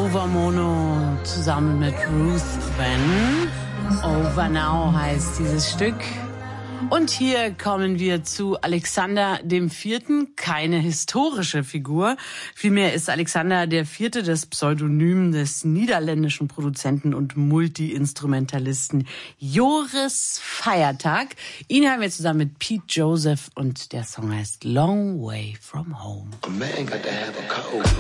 Overmono zusammen mit Ruth Van. Over Now heißt dieses Stück. Und hier kommen wir zu Alexander IV., keine historische Figur. Vielmehr ist Alexander IV. Das Pseudonym des niederländischen Produzenten und Multi-Instrumentalisten Joris Feiertag. Ihn haben wir zusammen mit Pete Joseph und der Song heißt Long Way From Home. A man got to have a code.